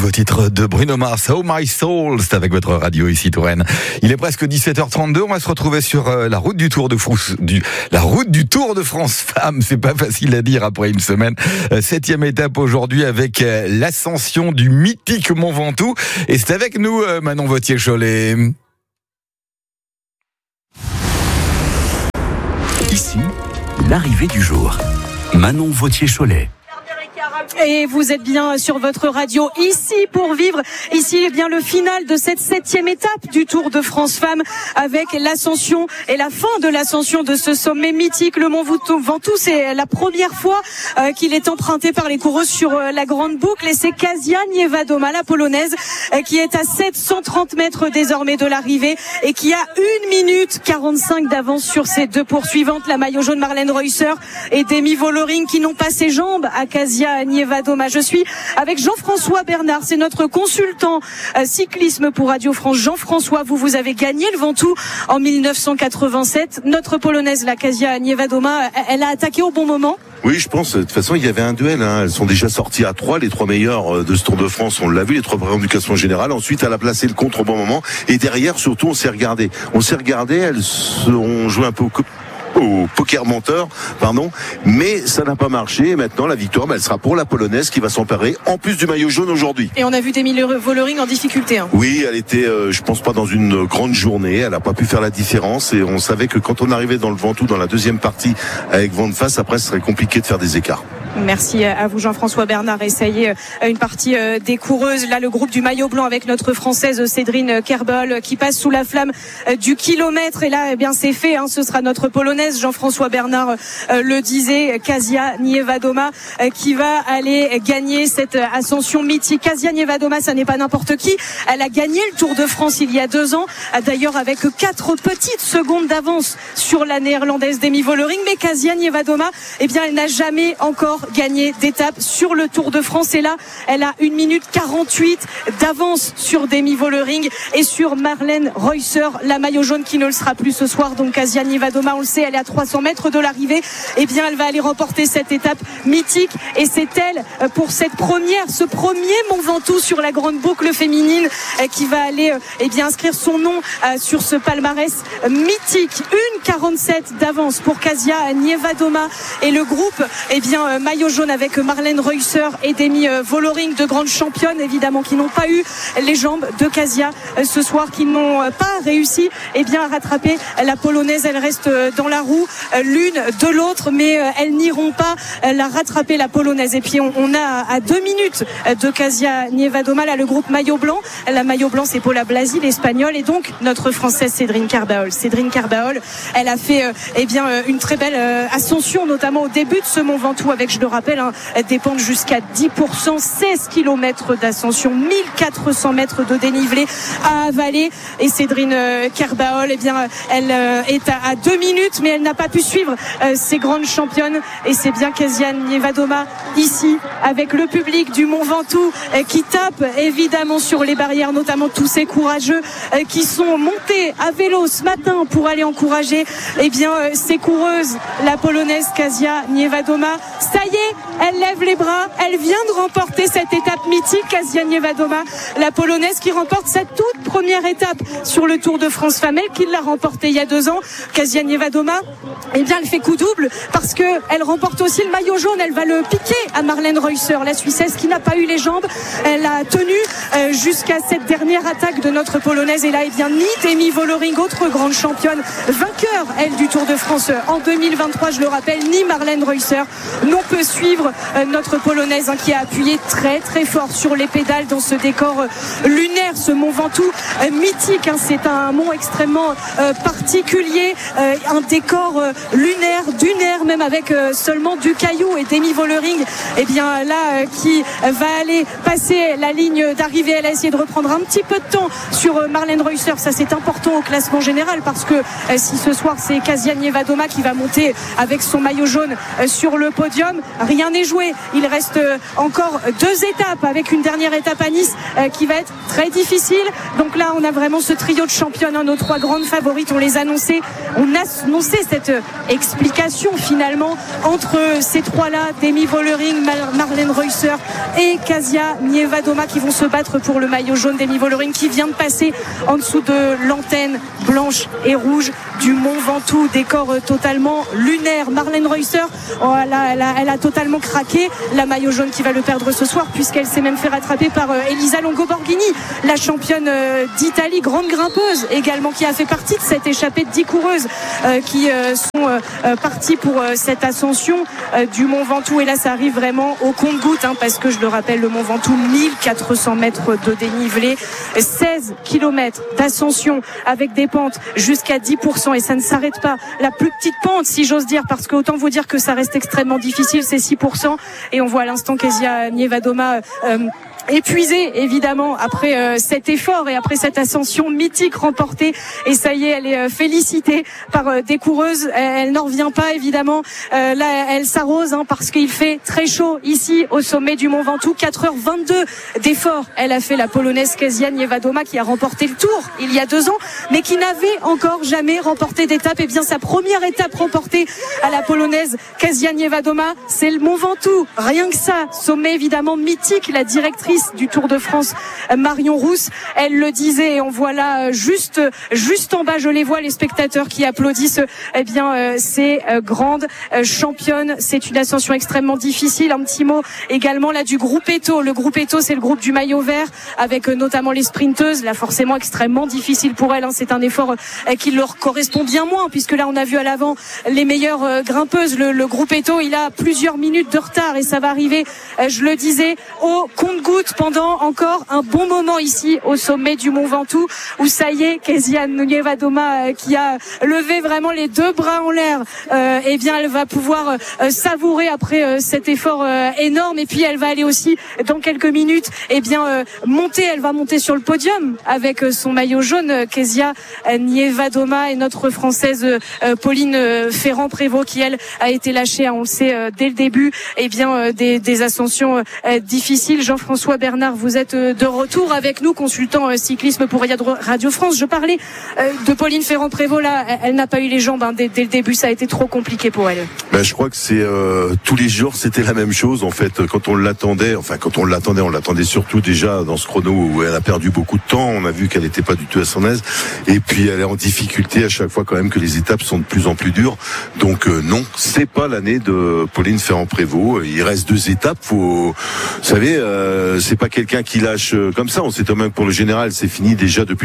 nouveau titre de Bruno Mars, Oh My Soul, c'est avec votre radio ici Touraine. Il est presque 17h32, on va se retrouver sur la route du Tour de France, la route du Tour de France Femmes, c'est pas facile à dire après une semaine. 7e étape aujourd'hui avec l'ascension du mythique Mont Ventoux. Et c'est avec nous Manon Vauthier-Cholet. Ici, l'arrivée du jour. Manon Vauthier-Cholet. Et vous êtes bien sur votre radio ici pour vivre ici bien le final de cette 7e étape du Tour de France Femmes avec l'ascension et la fin de l'ascension de ce sommet mythique, le Mont Ventoux. C'est la première fois qu'il est emprunté par les coureuses sur la grande boucle et c'est Kasia Niewiadoma, la polonaise, qui est à 730 mètres désormais de l'arrivée et qui a 1 minute 45 d'avance sur ses deux poursuivantes, la maillot jaune Marlène Reusser et Demi Vollering, qui n'ont pas ses jambes à Kasia Niewiadoma. Je suis avec Jean-François Bernard, c'est notre consultant cyclisme pour Radio France. Jean-François, vous avez gagné le Ventoux en 1987. Notre polonaise, la Kasia Niewiadoma, elle a attaqué au bon moment. Oui, je pense. De toute façon, il y avait un duel. Elles sont déjà sorties à 3, les 3 meilleures de ce Tour de France. On l'a vu, les 3 premières du classement général. Ensuite, elle a placé le contre au bon moment. Et derrière, surtout, on s'est regardé. Elles ont joué un peu au poker menteur, mais ça n'a pas marché. Et maintenant, la victoire, elle sera pour la polonaise qui va s'emparer en plus du maillot jaune aujourd'hui. Et on a vu Demi Vollering en difficulté. Oui, elle était, je pense pas dans une grande journée. Elle n'a pas pu faire la différence et on savait que quand on arrivait dans le Ventoux, dans la deuxième partie avec vent de face, après, ce serait compliqué de faire des écarts. Merci à vous Jean-François Bernard. Essayez une partie des coureuses. Là, le groupe du maillot blanc avec notre française Cédrine Kerbel qui passe sous la flamme du kilomètre. Et là, eh bien, c'est fait. Ce sera notre polonaise. Jean-François Bernard le disait. Kasia Niewiadoma qui va aller gagner cette ascension mythique. Kasia Niewiadoma, ça n'est pas n'importe qui. Elle a gagné le Tour de France il y a 2 ans. D'ailleurs, avec 4 petites secondes d'avance sur la néerlandaise Demi Vollering. Mais Kasia Niewiadoma, eh bien, elle n'a jamais encore gagné d'étape sur le Tour de France et là elle a 1 minute 48 d'avance sur Demi Vollering et sur Marlène Reusser, la maillot jaune qui ne le sera plus ce soir. Donc Kasia Niewiadoma, on le sait, elle est à 300 mètres de l'arrivée. Eh bien elle va aller remporter cette étape mythique et c'est elle pour ce premier Mont Ventoux sur la grande boucle féminine qui va aller inscrire son nom sur ce palmarès mythique. 1,47 d'avance pour Kasia Niewiadoma et le groupe maillot jaune avec Marlène Reusser et Demi Vollering, de grandes championnes évidemment qui n'ont pas eu les jambes de Kasia ce soir, qui n'ont pas réussi à rattraper la polonaise. Elle reste dans la roue l'une de l'autre, mais elles n'iront pas la rattraper, la polonaise. Et puis on a à 2 minutes de Kasia Niewiadoma là le groupe maillot blanc. La maillot blanc, c'est Paula Blasi, l'espagnole, et donc notre française Cédrine Kerbel. Cédrine Kerbel, elle a fait une très belle ascension, notamment au début de ce Mont Ventoux avec, je le rappelle, des pentes jusqu'à 10%, 16 km d'ascension, 1400 mètres de dénivelé à avaler. Et Cédrine Kerbel, elle est à 2 minutes, mais elle n'a pas pu suivre ces grandes championnes. Et c'est bien Kasia Niewiadoma ici, avec le public du Mont Ventoux qui tape évidemment sur les barrières, notamment tous ces courageux qui sont montés à vélo ce matin pour aller encourager ces coureuses. La polonaise Kasia Niewiadoma, ça y est, elle lève les bras, elle vient de remporter cette étape mythique. Kasia Niewiadoma, la polonaise qui remporte sa toute première étape sur le Tour de France Femmes, elle qui l'a remporté il y a 2 ans. Kasia Niewiadoma, elle fait coup double parce que elle remporte aussi le maillot jaune. Elle va le piquer à Marlène Reusser, la Suissesse qui n'a pas eu les jambes. Elle a tenu jusqu'à cette dernière attaque de notre polonaise. Et là, ni Demi Vollering, autre grande championne, vainqueur elle du Tour de France en 2023, je le rappelle, ni Marlène Reusser n'ont peut suivre notre polonaise qui a appuyé très très fort sur les pédales dans ce décor lunaire, ce Mont Ventoux mythique. C'est un mont extrêmement particulier, un décor lunaire, dunaire même, avec seulement du caillou. Et Demi Vollering, qui va aller passer la ligne d'arrivée. Elle a essayé de reprendre un petit peu de temps sur Marlène Reusser. Ça, c'est important au classement général parce que si ce soir c'est Kasia Niewiadoma qui va monter avec son maillot jaune sur le podium, rien n'est joué. Il reste encore 2 étapes, avec une dernière étape à Nice qui va être très difficile. Donc là, on a vraiment ce trio de championnes, nos 3 grandes favorites. On les annonçait, on annonçait trouver cette explication finalement entre ces trois-là, Demi Vollering, Marlène Reusser et Kasia Nievadoma, qui vont se battre pour le maillot jaune. Demi Vollering qui vient de passer en dessous de l'antenne blanche et rouge du Mont Ventoux, décor totalement lunaire. Marlène Reusser, elle a totalement craqué. La maillot jaune qui va le perdre ce soir, puisqu'elle s'est même fait rattraper par Elisa Longo Borghini, la championne d'Italie, grande grimpeuse également, qui a fait partie de cette échappée de 10 coureuses qui sont parties pour cette ascension du Mont Ventoux. Et là, ça arrive vraiment au compte-gouttes, parce que je le rappelle, le Mont Ventoux, 1400 mètres de dénivelé, 16 km d'ascension avec des pentes jusqu'à 10%, et ça ne s'arrête pas. La plus petite pente, si j'ose dire, parce que autant vous dire que ça reste extrêmement difficile, c'est 6%, et on voit à l'instant Kasia Nievadoma épuisée évidemment après cet effort et après cette ascension mythique remportée, et ça y est, elle est félicitée par des coureuses. Elle n'en revient pas évidemment, là elle s'arrose parce qu'il fait très chaud ici au sommet du Mont Ventoux. 4h22 d'effort elle a fait, la polonaise Kasia Nievadoma, qui a remporté le Tour il y a 2 ans mais qui n'avait encore jamais remporté d'étape. Et bien sa première étape remportée à la polonaise Kasia Nievadoma, c'est le Mont Ventoux, rien que ça, sommet évidemment mythique. La directrice du Tour de France, Marion Rousse, elle le disait, et on voit là juste en bas, je les vois, les spectateurs qui applaudissent ces grandes championnes. C'est une ascension extrêmement difficile. Un petit mot également là du groupe Eto. Le groupe Eto, c'est le groupe du maillot vert, avec notamment les sprinteuses, là forcément extrêmement difficile pour elles, c'est un effort qui leur correspond bien moins, puisque là on a vu à l'avant les meilleures grimpeuses. Le groupe Eto, il a plusieurs minutes de retard, et ça va arriver, je le disais, au compte-gouttes pendant encore un bon moment ici au sommet du Mont Ventoux, où ça y est, Kasia Nievadoma qui a levé vraiment les 2 bras en l'air, elle va pouvoir savourer après cet effort énorme. Et puis elle va aller aussi dans quelques minutes monter, elle va monter sur le podium avec son maillot jaune, Kasia Nievadoma, et notre française Pauline Ferrand-Prévot, qui elle a été lâchée, on le sait, dès le début, des ascensions difficiles. Jean-François Bernard, vous êtes de retour avec nous, consultant cyclisme pour Radio France. Je parlais de Pauline Ferrand-Prévot, là, elle n'a pas eu les jambes dès le début, ça a été trop compliqué pour elle. Je crois que c'est tous les jours c'était la même chose en fait. Quand on l'attendait, on l'attendait surtout déjà dans ce chrono où elle a perdu beaucoup de temps. On a vu qu'elle n'était pas du tout à son aise, et puis elle est en difficulté à chaque fois quand même que les étapes sont de plus en plus dures. Donc non, c'est pas l'année de Pauline Ferrand-Prévôt. Il reste 2 étapes. Vous savez, c'est pas quelqu'un qui lâche comme ça. On sait quand même que pour le général, c'est fini déjà depuis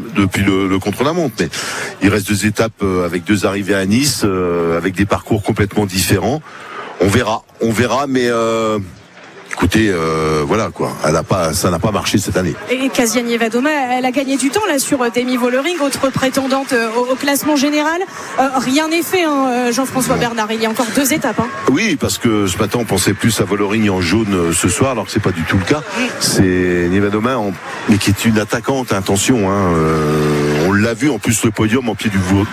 le contre-la-montre. Mais il reste 2 étapes avec 2 arrivées à Nice, avec des parcours complètement différents. On verra, mais écoutez, voilà quoi. Ça n'a pas marché cette année. Et Kasia Nievadoma, elle a gagné du temps là sur Demi Vollering, autre prétendante au classement général. Rien n'est fait, Jean-François Bernard. Il y a encore 2 étapes. Oui, parce que ce matin on pensait plus à Vollering en jaune ce soir, alors que c'est pas du tout le cas. C'est Nievadoma, mais qui est une attaquante. Attention, on l'a vu en plus le podium en pied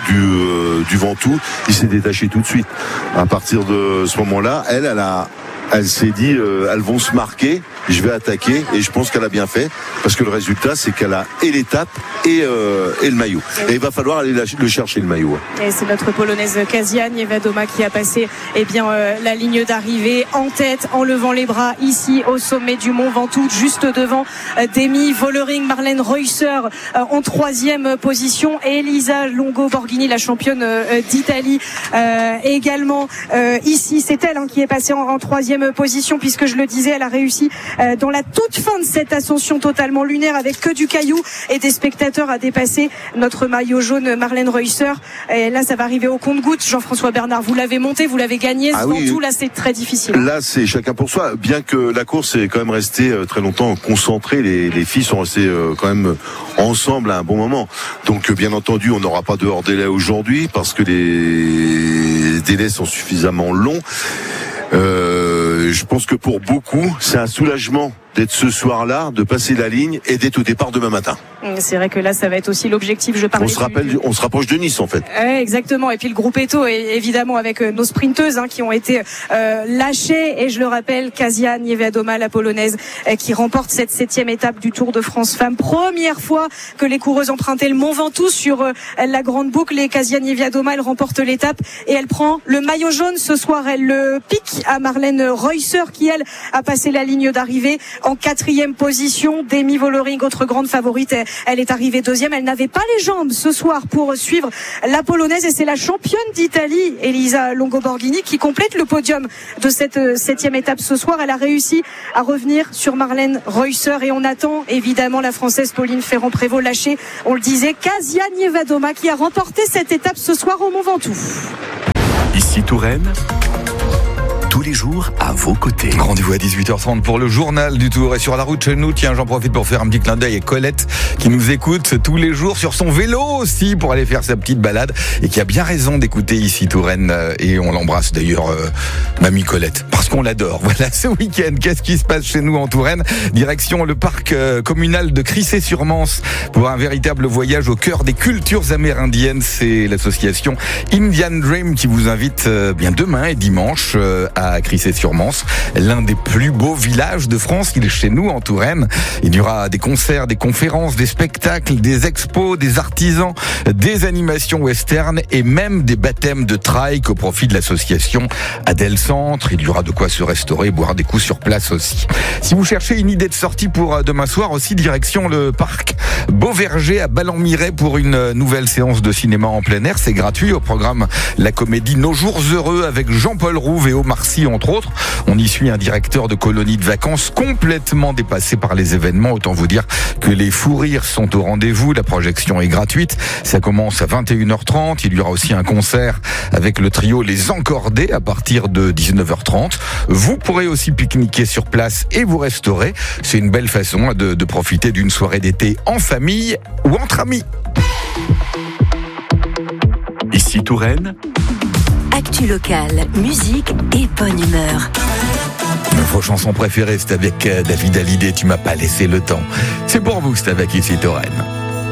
du Ventoux, il s'est détaché tout de suite. À partir de ce moment-là, elle s'est dit elles vont se marquer, je vais attaquer, et je pense qu'elle a bien fait, parce que le résultat c'est qu'elle a et l'étape et le maillot, et il va falloir aller le chercher, le maillot. Et c'est notre polonaise Kasia Nievadoma qui a passé la ligne d'arrivée en tête, en levant les bras ici au sommet du Mont Ventoux, juste devant Demi Vollering, Marlène Reusser en 3e position, et Elisa Longo Borghini, la championne d'Italie, également ici. C'est elle qui est passée en 3e position, puisque je le disais, elle a réussi dans la toute fin de cette ascension totalement lunaire, avec que du caillou et des spectateurs, à dépasser notre maillot jaune Marlène Reusser. Et là ça va arriver au compte-gouttes. Jean-François Bernard, vous l'avez monté, vous l'avez gagné, Ventoux, là c'est très difficile. Là c'est chacun pour soi, bien que la course est quand même restée très longtemps concentrée. Les filles sont restées quand même ensemble à un bon moment. Donc bien entendu on n'aura pas de hors-délai aujourd'hui, parce que les délais sont suffisamment longs. Je pense que pour beaucoup, c'est un soulagement d'être ce soir-là, de passer la ligne et d'être au départ demain matin. C'est vrai que là, ça va être aussi l'objectif. On se rapproche de Nice en fait. Exactement. Et puis le groupe Eto, évidemment, avec nos sprinteuses qui ont été lâchées. Et je le rappelle, Kasia Niewiadoma, la polonaise, qui remporte cette 7e étape du Tour de France Femmes. Première fois que les coureuses empruntaient le Mont Ventoux sur la grande boucle. Et Kasia Niewiadoma, elle remporte l'étape et elle prend le maillot jaune ce soir. Elle le pique à Marlène Reusser qui, elle, a passé la ligne d'arrivée en 4e position. Demi Vollering, autre grande favorite, elle est arrivée 2e. Elle n'avait pas les jambes ce soir pour suivre la polonaise et c'est la championne d'Italie, Elisa Longo-Borghini, qui complète le podium de cette 7e étape ce soir. Elle a réussi à revenir sur Marlène Reusser et on attend évidemment la française Pauline Ferrand-Prévot lâchée. On le disait, Kasia Niewiadoma qui a remporté cette étape ce soir au Mont Ventoux. Ici Touraine, tous les jours à vos côtés. Rendez-vous à 18h30 pour le journal du Tour. Et sur la route chez nous, tiens, j'en profite pour faire un petit clin d'œil à Colette qui nous écoute tous les jours sur son vélo aussi pour aller faire sa petite balade et qui a bien raison d'écouter ici Touraine. Et on l'embrasse d'ailleurs, mamie Colette, parce qu'on l'adore. Voilà, ce week-end, qu'est-ce qui se passe chez nous en Touraine? Direction le parc communal de Crissey-sur-Mance pour un véritable voyage au cœur des cultures amérindiennes. C'est l'association Indian Dream qui vous invite bien demain et dimanche à Crissey-sur-Mance, l'un des plus beaux villages de France. Il est chez nous en Touraine. Il y aura des concerts, des conférences, des spectacles, des expos, des artisans, des animations western et même des baptêmes de trike au profit de l'association Adèle Centre. Il y aura de quoi se restaurer, boire des coups sur place aussi. Si vous cherchez une idée de sortie pour demain soir aussi, direction le parc Beauverger à Ballon-Miret pour une nouvelle séance de cinéma en plein air. C'est gratuit. Au programme, la comédie Nos Jours Heureux avec Jean-Paul Rouve et Omar Sy entre autres. On y suit un directeur de colonie de vacances complètement dépassé par les événements. Autant vous dire que les fous rires sont au rendez-vous. La projection est gratuite. Ça commence à 21h30. Il y aura aussi un concert avec le trio Les Encordés à partir de 19h30. Vous pourrez aussi pique-niquer sur place et vous restaurer. C'est une belle façon de profiter d'une soirée d'été en famille ou entre amis. Ici Touraine, actu locale, musique et bonne humeur. Vos chansons préférées, c'est avec David Hallyday, Tu m'as pas laissé le temps. C'est pour vous, c'est avec Ici Touraine.